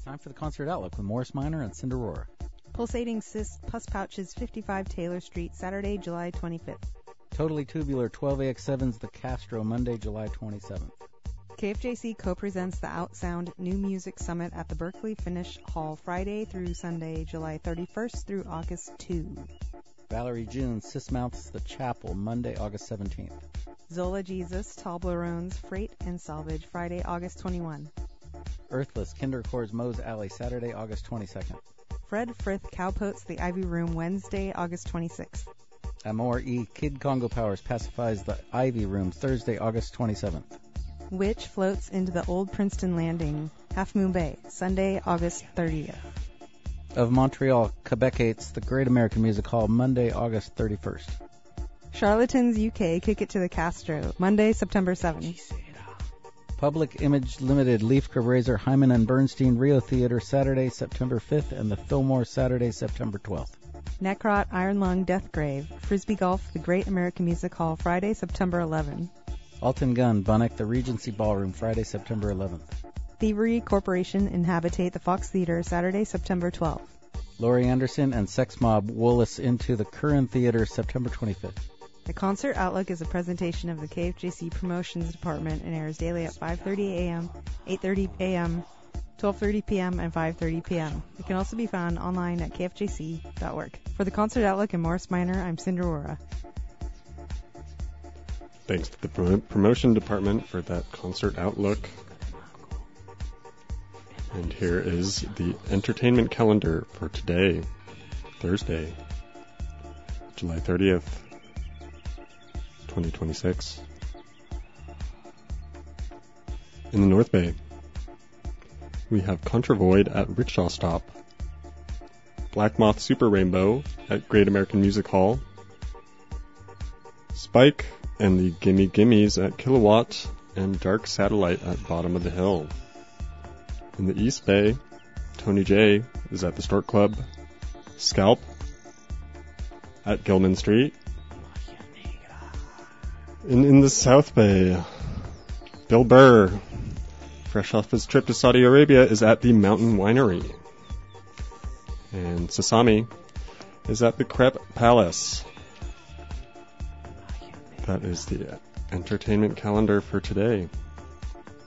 Time for the Concert Outlook with Morris Minor and Cinderora. Pulsating Cyst Pus Pouches, 55 Taylor Street, Saturday, July 25th. Totally Tubular, 12AX7's The Castro, Monday, July 27th. KFJC co-presents the Outsound New Music Summit at the Berkeley Finnish Hall, Friday through Sunday, July 31st through August 2. Valerie June, Sismouth's The Chapel, Monday, August 17th. Zola Jesus, Toblerones, Freight and Salvage, Friday, August 21. Earthless, Kinderchor's Moe's Alley, Saturday, August 22nd. Fred Frith, Cowpoats, The Ivy Room, Wednesday, August 26th. Amor E. Kid Congo Powers pacifies The Ivy Room, Thursday, August 27th. Witch floats into the Old Princeton Landing, Half Moon Bay, Sunday, August 30th. Of Montreal, Quebecites, The Great American Music Hall, Monday, August 31st. Charlatans UK, Kick It to the Castro, Monday, September 7th. Public Image Limited, Leaf Razor, Hyman and Bernstein, Rio Theater, Saturday, September 5th, and the Fillmore, Saturday, September 12th. Necrot, Iron Lung, Deathgrave, Frisbee Golf, The Great American Music Hall, Friday, September 11th. Alton Gunn, Bunnock, The Regency Ballroom, Friday, September 11th. Thievery Corporation, Inhabitate, The Fox Theater, Saturday, September 12th. Laurie Anderson and Sex Mob, Woollis into the Curran Theater, September 25th. The Concert Outlook is a presentation of the KFJC Promotions Department and airs daily at 5:30 a.m., 8:30 a.m., 12:30 p.m., and 5:30 p.m. It can also be found online at kfjc.org. For the Concert Outlook and Morris Minor, I'm Cinderora. Thanks to the promotion department for that Concert Outlook. And here is the entertainment calendar for today, Thursday, July 30th, 2026. In the North Bay, we have Contravoid at Rickshaw Stop, Black Moth Super Rainbow at Great American Music Hall, Spike and the Gimme Gimmes at Kilowatt, and Dark Satellite at Bottom of the Hill. In the East Bay, Tony J is at the Stork Club, Scalp at Gilman Street. In the South Bay, Bill Burr, fresh off his trip to Saudi Arabia, is at the Mountain Winery. And Sasami is at the Crepe Palace. That is the entertainment calendar for today.